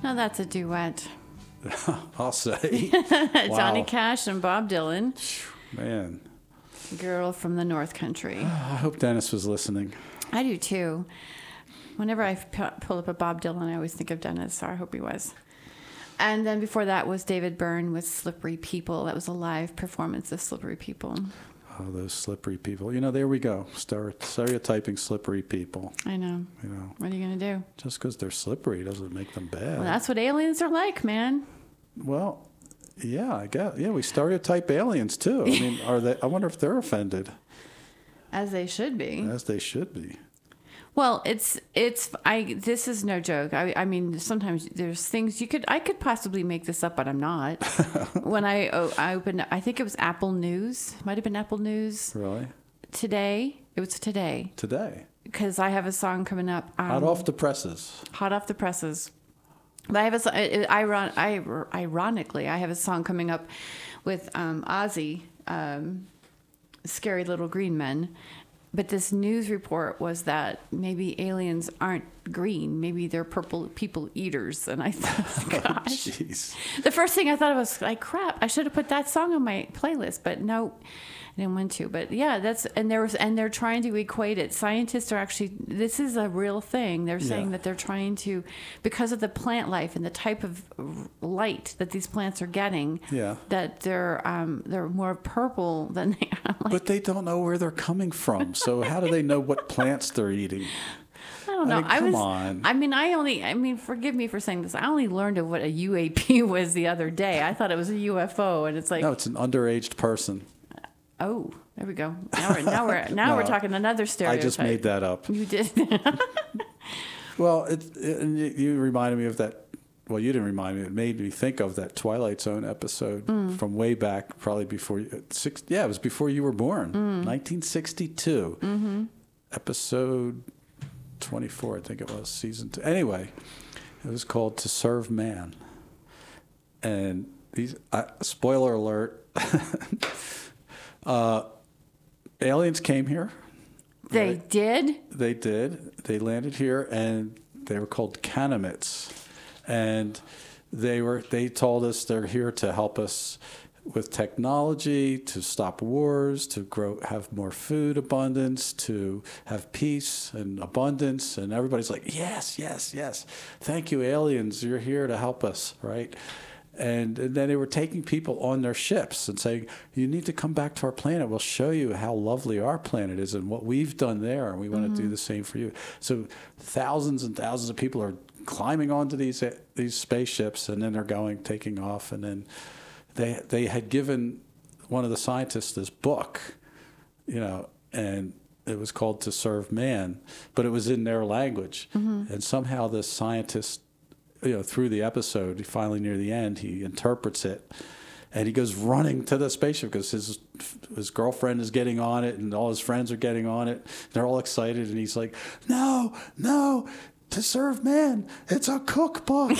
Now that's a duet. I'll say. Johnny Wow. Cash and Bob Dylan. Man. Girl from the North Country. I hope Dennis was listening. I do too. Whenever I pull up a Bob Dylan, I always think of Dennis, so I hope he was. And then before that was David Byrne with Slippery People. That was a live performance of Slippery People. Oh, those slippery people. You know, there we go. Stereotyping slippery people. I know. You know, What are you going to do? just because they're slippery doesn't make them bad. Well, that's what aliens are like, man. Well, yeah, I guess. Yeah, we stereotype aliens too. I mean, are they? I wonder if they're offended, As they should be. as they should be. Well, this is no joke. I mean, sometimes there's things I could possibly make this up, but I'm not. When I opened, I think it was Apple News. Might have been Apple News. Really? Today. It was today. Today. Because I have a song coming up. Hot off the presses. Hot off the presses. But I have ironically, I have a song coming up with Ozzy, Scary Little Green Men. But this news report was that maybe aliens aren't green. Maybe they're purple people eaters. And I thought, gosh. Jeez. The first thing I thought was like, crap, I should have put that song on my playlist. But no, I didn't want to. But yeah, they're trying to equate it. Scientists are actually, this is a real thing. They're saying that they're trying to, because of the plant life and the type of light that these plants are getting, that they're more purple than they are. But they don't know where they're coming from. So how do they know what plants they're eating? I don't know. Come on. I mean, forgive me for saying this. I only learned of what a UAP was the other day. I thought it was a UFO, and it's like, No, it's an underage person. oh, there we go. Now we're talking another stereotype. I just made that up. You did. Well, and you reminded me of that. Well, you didn't remind me. It made me think of that Twilight Zone episode from way back, probably before it was before you were born, 1962, episode 24, I think it was, season 2. Anyway, it was called "To Serve Man," and these spoiler alert: aliens came here. They Right? did? They did. They landed here, and they were called Canamites. And they told us they're here to help us with technology, to stop wars, to have more food abundance, to have peace and abundance. And everybody's like, yes, yes, yes. Thank you, aliens. You're here to help us, right? And then they were taking people on their ships and saying, you need to come back to our planet. We'll show you how lovely our planet is and what we've done there. And we want to do the same for you. So thousands and thousands of people are climbing onto these spaceships, and then they're taking off. And then they had given one of the scientists this book, and it was called "To Serve Man," but it was in their language. And somehow this scientist, through the episode, finally near the end, he interprets it, and he goes running to the spaceship because his girlfriend is getting on it, and all his friends are getting on it. They're all excited, and he's like, "No, no, to serve man, it's a cookbook."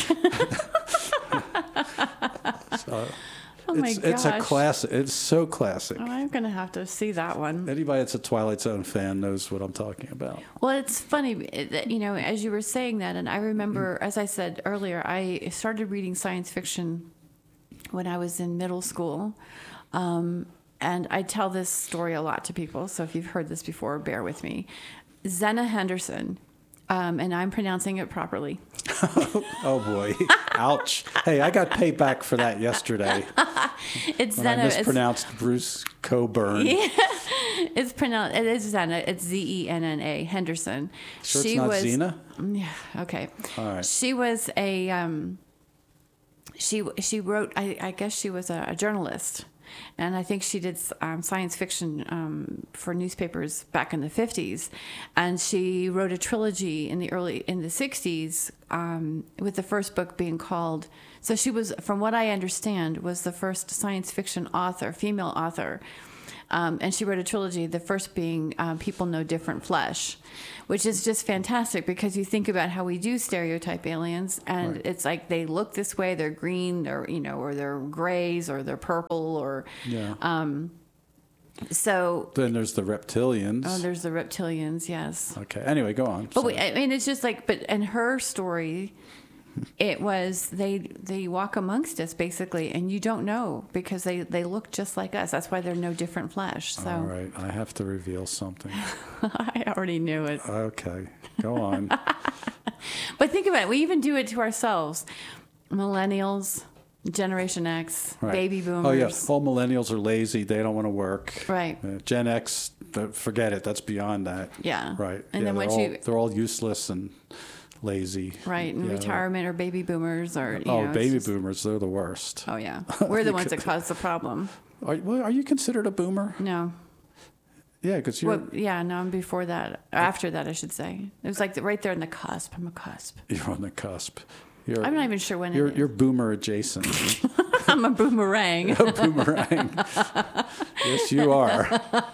So, Oh my gosh. It's a classic. It's so classic. Oh, I'm going to have to see that one. Anybody that's a Twilight Zone fan knows what I'm talking about. Well, it's funny, that, as you were saying that, and I remember, as I said earlier, I started reading science fiction when I was in middle school. And I tell this story a lot to people, so if you've heard this before, bear with me. Zena Henderson, and I'm pronouncing it properly. Oh boy! Ouch! Hey, I got paid back for that yesterday. It's when Zena. I mispronounced Bruce Coburn. Yeah, it's pronounced. It is Zena. It's Zenna Henderson. Sure, it's not Xena? Yeah. Okay. All right. She was a. She wrote. I guess she was a journalist. And I think she did science fiction for newspapers back in the 50s. And she wrote a trilogy in the 60s, with the first book being called, so she was, from what I understand, was the first science fiction author, female author. And she wrote a trilogy, the first being People Know Different Flesh, which is just fantastic because you think about how we do stereotype aliens, and it's like they look this way, they're green, or or they're grays, or they're purple, or so then there's the reptilians. Oh, there's the reptilians, yes. Okay. Anyway, go on. But it's just like, and her story it was they walk amongst us basically, and you don't know because they look just like us. That's why they're no different flesh. So All right, I have to reveal something. I already knew it. Okay, go on. But think about it. We even do it to ourselves. Millennials, Generation X, Right. baby boomers. Oh yeah, all millennials are lazy. They don't want to work. Right. Gen X, forget it. That's beyond that. Yeah. Right. And yeah, then once they're all useless and lazy. Right, and Yeah. retirement or baby boomers or Baby boomers, they're the worst. Oh yeah, we're the ones that caused the problem. Are you considered a boomer? No, Yeah, because you're no, I'm before that, after that, I should say. It was like right there in the cusp. I'm a cusp. you're on the cusp. I'm not even sure when it is. You're boomer adjacent. I'm a boomerang. A boomerang. Yes, you are.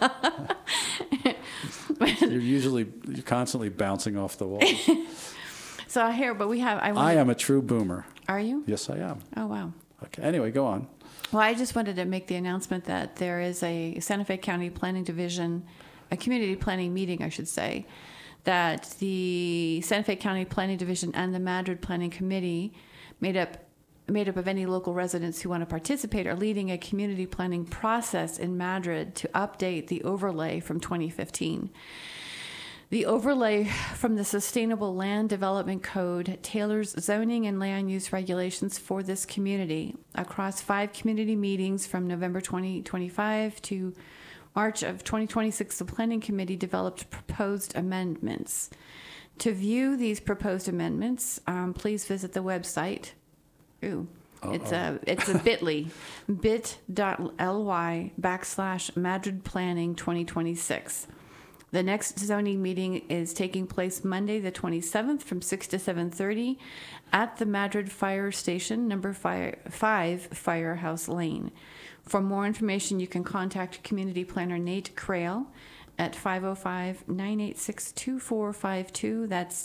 You're constantly bouncing off the walls. So I hear, but we have. I am a true boomer. Are you? Yes, I am. Oh wow. Okay. Anyway, go on. Well, I just wanted to make the announcement that there is a Santa Fe County Planning Division, a community planning meeting, I should say, that the Santa Fe County Planning Division and the Madrid Planning Committee, made up of any local residents who want to participate, are leading a community planning process in Madrid to update the overlay from 2015. The overlay from the Sustainable Land Development Code tailors zoning and land use regulations for this community. Across 5 community meetings from November 2025 to March of 2026, the Planning Committee developed proposed amendments. To view these proposed amendments, please visit the website. It's a bit.ly, bit.ly/Madrid Planning 2026. The next zoning meeting is taking place Monday, the 27th, from 6 to 7:30 at the Madrid Fire Station, number 5 Firehouse Lane. For more information, you can contact Community Planner Nate Crail at 505-986-2452. That's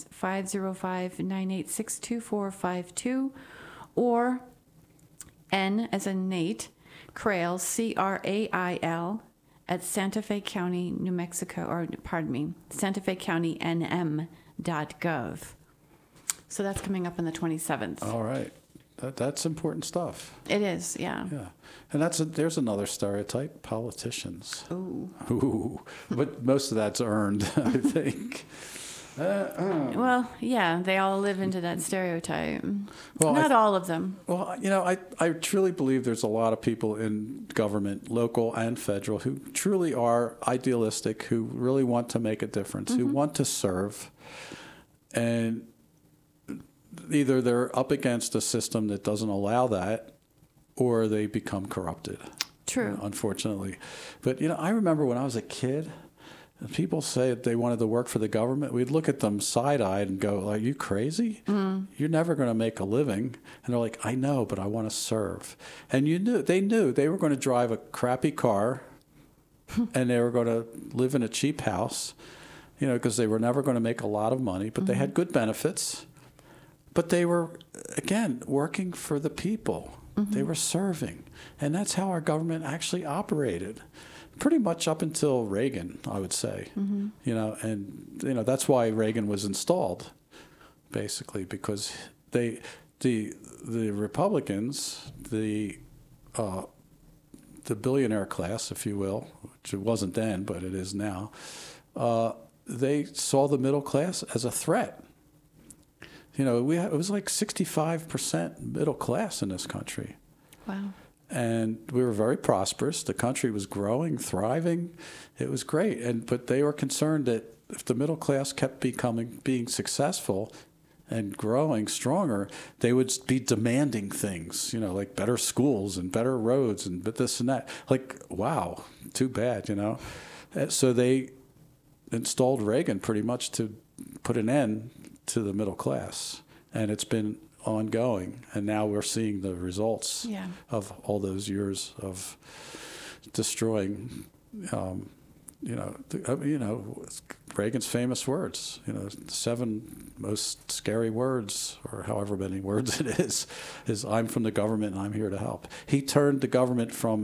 505-986-2452. Or N as in Nate, Crail, Crail, at Santa Fe County, New Mexico, Santa Fe County NM.gov. So that's coming up on the 27th. All right. That's important stuff. It is, yeah. Yeah. And there's another stereotype, politicians. Ooh. But most of that's earned, I think. Well, yeah, they all live into that stereotype. Well, Not all of them. Well, I truly believe there's a lot of people in government, local and federal, who truly are idealistic, who really want to make a difference, who want to serve. And either they're up against a system that doesn't allow that, or they become corrupted. True. Unfortunately. But, I remember when I was a kid, and people say they wanted to work for the government, we'd look at them side-eyed and go, are you crazy? You're never going to make a living. And they're like, I know, but I want to serve. And they knew they were going to drive a crappy car and they were going to live in a cheap house, because they were never going to make a lot of money, but they had good benefits. But they were, again, working for the people. They were serving. And that's how our government actually operated. Pretty much up until Reagan, I would say, that's why Reagan was installed, basically, because the Republicans, the billionaire class, if you will, which it wasn't then, but it is now, they saw the middle class as a threat. It was like 65% middle class in this country. Wow. And we were very prosperous. The country was growing, thriving. It was great. But they were concerned that if the middle class kept being successful and growing stronger, they would be demanding things, like better schools and better roads and this and that. Like, wow, too bad, So they installed Reagan pretty much to put an end to the middle class. And it's been ongoing, and now we're seeing the results of all those years of destroying. Reagan's famous words. The 7 most scary words, or however many words it is "I'm from the government and I'm here to help." He turned the government from